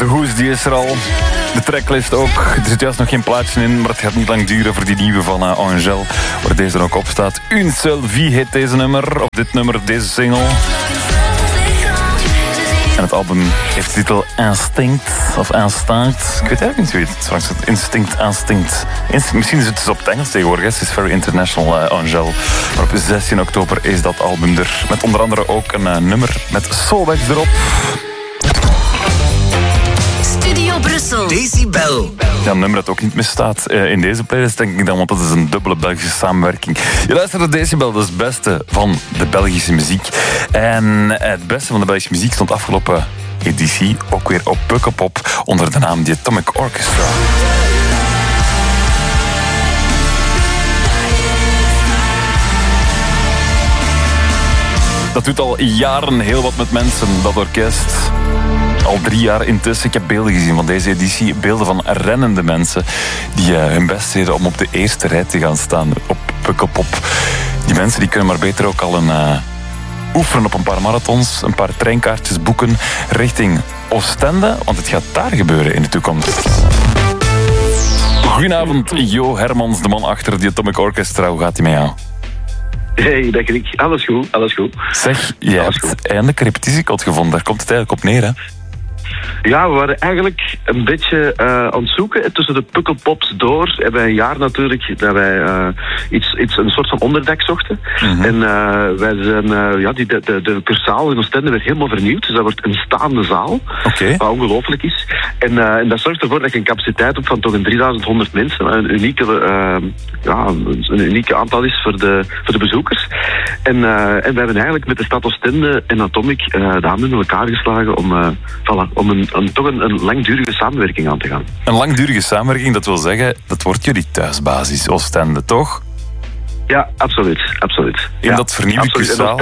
De Goes die is er al. De tracklist ook. Er zit juist nog geen plaatje in, maar het gaat niet lang duren voor die nieuwe van Angèle, waar deze er ook op staat. Une seule vie heet deze nummer, of dit nummer, deze single. En het album heeft de titel Instinct, of Instinct. Ik weet eigenlijk niet hoe je het straks zegt. Instinct. Misschien is het dus op het Engels tegenwoordig. Het is very international, Angèle. Maar op 16 oktober is dat album er. Met onder andere ook een nummer met Solveig erop. Studio Brussel. Decibel. Ja, een nummer dat ook niet misstaat in deze playlist, denk ik dan, want dat is een dubbele Belgische samenwerking. Je luistert naar Decibel, dat is het beste van de Belgische muziek. En het beste van de Belgische muziek stond afgelopen editie ook weer op Pukkelpop onder de naam The Atomic Orchestra. Dat doet al jaren heel wat met mensen, dat orkest. Al 3 jaar intussen. Ik heb beelden gezien van deze editie. Beelden van rennende mensen die hun best deden om op de eerste rij te gaan staan op Pukkelpop. Die mensen die kunnen maar beter ook al oefenen op een paar marathons, een paar treinkaartjes boeken richting Oostende, want het gaat daar gebeuren in de toekomst. Goedenavond, Jo Hermans, de man achter die Atomic Orchestra. Hoe gaat hij met jou? Hey, dat ik. Alles goed. Zeg, jij hebt eindelijk een repetitiekot gevonden. Daar komt het eigenlijk op neer, hè? Ja, we waren eigenlijk een beetje aan het zoeken. Tussen de Pukkelpops door hebben wij een jaar natuurlijk dat wij een soort van onderdak zochten. Mm-hmm. En wij zijn de cursaal in Oostende werd helemaal vernieuwd. Dus dat wordt een staande zaal. Okay. Wat ongelooflijk is. En dat zorgt ervoor dat je een capaciteit hebt van toch een 3100 mensen. Een unieke aantal is voor de bezoekers. En we hebben eigenlijk met de stad Oostende en Atomic de handen in elkaar geslagen om toch een langdurige samenwerking aan te gaan. Een langdurige samenwerking, dat wil zeggen, dat wordt jullie thuisbasis, Oostende, toch? Ja, absoluut. In dat vernieuwde cursaal?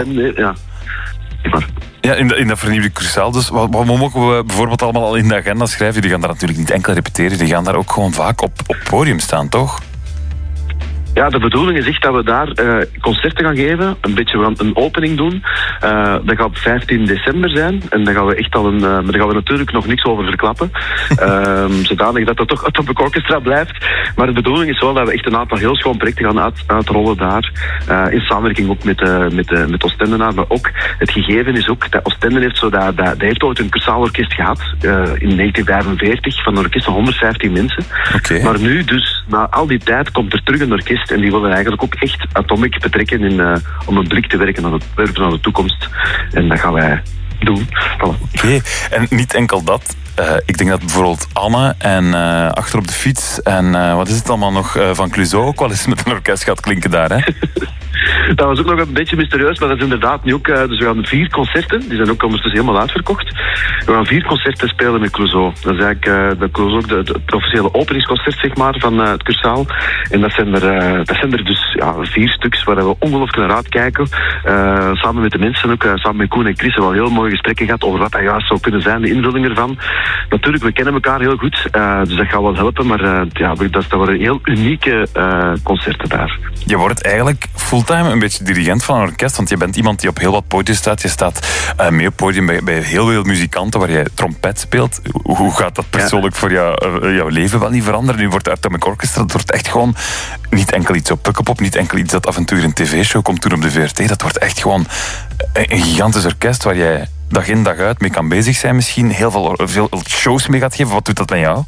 Ja, in dat vernieuwde cursaal. Dus wat mogen we bijvoorbeeld allemaal al in de agenda schrijven? Die gaan daar natuurlijk niet enkel repeteren, die gaan daar ook gewoon vaak op podium staan, toch? Ja, de bedoeling is echt dat we daar concerten gaan geven. Een beetje een opening doen. Dat gaat op 15 december zijn. En dan gaan we echt maar daar gaan we natuurlijk nog niks over verklappen. Zodanig dat toch Atomic Orchestra blijft. Maar de bedoeling is wel dat we echt een aantal heel schoon projecten gaan uitrollen daar. In samenwerking ook met Oostendenaar. Maar ook het gegeven is ook dat Oostende heeft dat heeft ooit een cursaalorkest gehad. In 1945 van een orkest van 115 mensen. Okay. Maar nu dus, na al die tijd, komt er terug een orkest. En die willen eigenlijk ook echt Atomic betrekken om een blik te werken naar de toekomst. En dat gaan wij doen. Voilà. Oké. En niet enkel dat. Ik denk dat bijvoorbeeld Anne en achter op de fiets en wat is het allemaal nog van Clouseau ook wel eens met een orkest gaat klinken daar, hè? Dat was ook nog een beetje mysterieus, maar dat is inderdaad nu ook. Dus we gaan 4 concerten, die zijn ook ondertussen helemaal uitverkocht. We gaan 4 concerten spelen met Clouseau. Dat is eigenlijk het officiële openingsconcert, zeg maar, van het cursaal. En dat zijn er dus 4 stuks waar we ongelooflijk naar uitkijken. Samen met de mensen ook, samen met Koen en Chris hebben we al heel mooie gesprekken gehad over wat dat juist zou kunnen zijn, de invulling ervan. Natuurlijk, we kennen elkaar heel goed, dus dat gaat wel helpen, maar dat worden heel unieke concerten daar. Je wordt eigenlijk fulltime een beetje dirigent van een orkest, want je bent iemand die op heel wat podium staat. Je staat mee op podium bij heel veel muzikanten waar jij trompet speelt. Hoe gaat dat persoonlijk voor jouw leven wel niet veranderen? Nu wordt Atomic Orchestra, dat wordt echt gewoon niet enkel iets op Pukkelpop, niet enkel iets dat af en toe in een tv-show komt toen op de VRT. Dat wordt echt gewoon een gigantisch orkest waar jij dag in dag uit mee kan bezig zijn misschien. Heel veel shows mee gaat geven. Wat doet dat met jou?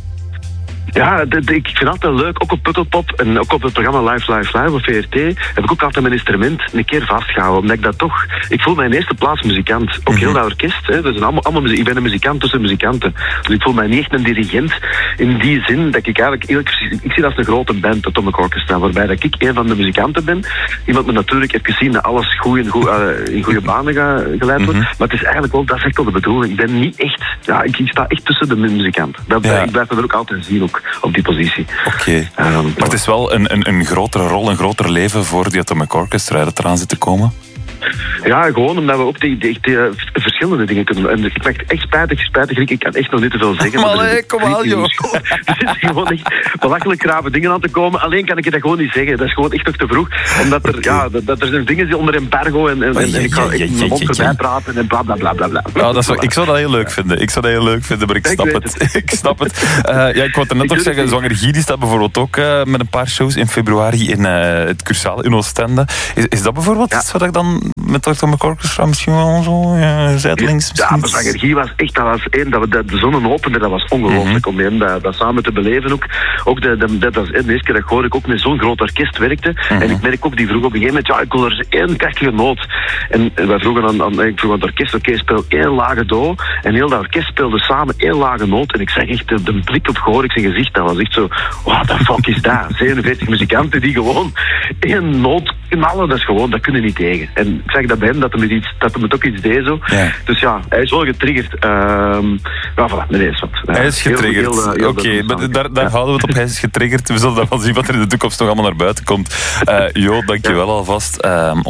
Ja, ik vind het altijd leuk, ook op Pukkelpop en ook op het programma Live op VRT, heb ik ook altijd mijn instrument een keer vastgehouden. Omdat ik dat toch, ik voel mij in eerste plaats muzikant. Ook heel dat orkest, hè. Dus allemaal ik ben een muzikant tussen muzikanten. Dus ik voel mij niet echt een dirigent in die zin dat ik eigenlijk, ik zie dat als een grote band, Atomic Orchestra, waarbij dat ik een van de muzikanten ben. Iemand moet natuurlijk even zien dat alles goed in goede banen geleid wordt. Maar het is eigenlijk wel, dat is echt wel de bedoeling. Ik ben niet echt, ik sta echt tussen de muzikanten. Ik blijf dat ook altijd zien, ook op die positie. Oké. Maar het is wel een grotere rol, een groter leven voor die Atomic Orchestra dat eraan zit te komen? Ja, gewoon omdat we ook die verschillende dingen kunnen doen. En ik ben echt spijtig, Rick. Ik kan echt nog niet te veel zeggen. Maar kom aan, joh. Er zitten gewoon echt belachelijk grave dingen aan te komen. Alleen kan ik dat gewoon niet zeggen. Dat is gewoon echt nog te vroeg. Omdat er, dat er zijn dingen die onder embargo en ik ga echt mijn mond voorbij praten en bla bla bla bla bla. Ja, ik zou dat heel leuk vinden. Maar ik snap het. Ik snap het. Ik wou er net nog zeggen, Zwanger Guy die staat bijvoorbeeld ook met een paar shows in februari in het Cursaal in Oostende. Is dat bijvoorbeeld iets wat ik dan met Dr. McOrchestra misschien wel zo zijdelings? Ja, maar Zwanger Guy was echt, dat was één, de zonneopener, dat was ongelooflijk om dat samen te beleven ook dat was de eerste keer dat ik hoorde ik ook met zo'n groot orkest werkte. En ik merk ook, die vroeg op een gegeven moment, ik wil er één krachtige noot. En wij vroegen ik vroeg aan het orkest, speel één lage do. En heel dat orkest speelde samen één lage noot. En ik zeg echt, de blik op gehoor, ik zijn gezicht, dat was echt zo, what the fuck is dat? 47 muzikanten die gewoon één noot knallen, dat kunnen niet tegen. En ik zeg dat bij hem, dat hem het ook iets deed zo. Ja. Dus ja, hij is wel getriggerd. Voilà, met deze wat. Hij is getriggerd. Oké, daar houden we het op. Hij is getriggerd. We zullen dan wel zien wat er in de toekomst nog allemaal naar buiten komt. Jo, dankjewel alvast.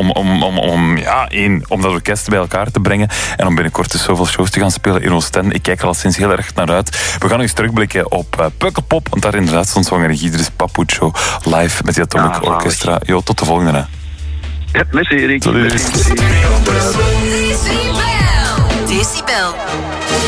Om dat orkest bij elkaar te brengen en om binnenkort dus zoveel shows te gaan spelen in Oostende. Ik kijk er al sinds heel erg naar uit. We gaan nog eens terugblikken op Pukkelpop, want daar inderdaad stond Zwanger Guy. Er is Papucho live met die Atomic Orchestra. Jo, tot de volgende. Hè. Ja, merci Erik. Decibel.